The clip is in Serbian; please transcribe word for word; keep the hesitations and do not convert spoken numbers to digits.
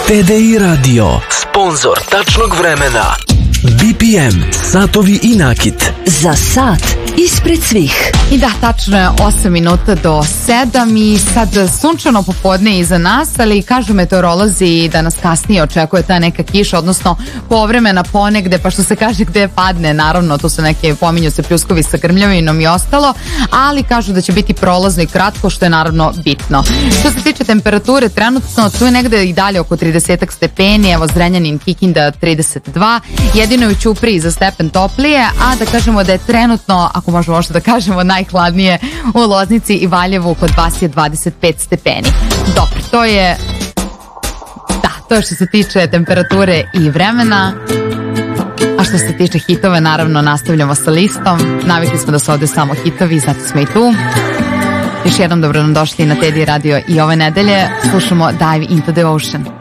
T D I Radio, sponsor tačnog vremena. B P M, satovi i nakit. Za sat ispred svih. I da, tačno je osam minuta do sedam i sad sunčano popodne iza nas, ali kažu meteorolozi da nas kasnije očekuje ta neka kiša, odnosno povremena ponegde, pa što se kaže gde padne, naravno, tu su neke, pominju se pljuskovi sa grmljavinom i ostalo, ali kažu da će biti prolazno i kratko, što je naravno bitno. Što se tiče temperature, trenutno tu je negde i dalje oko trideset stepeni, evo Zrenjanin, Kikinda trideset dva, jedino je u Ćupriji za stepen toplije, a da kažemo da je trenutno, ako možemo možda da kažemo, najhladnije u Loznici i Valjevu, kod vas je dvadeset pet stepeni. Dobro, to je da, to je što se tiče temperature i vremena. A što se tiče hitova, naravno nastavljamo sa listom. Navikli smo da su ovde samo hitovi, zato smo i tu. Još jednom dobro nam došli na T D I Radio i ove nedelje slušamo Dive into the Ocean.